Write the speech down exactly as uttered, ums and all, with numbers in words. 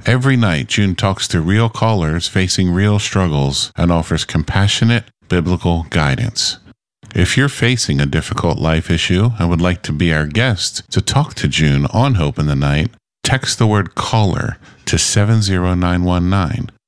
Every night, June talks to real callers facing real struggles and offers compassionate, biblical guidance. If you're facing a difficult life issue and would like to be our guest to talk to June on Hope in the Night, text the word caller to seven zero nine one nine.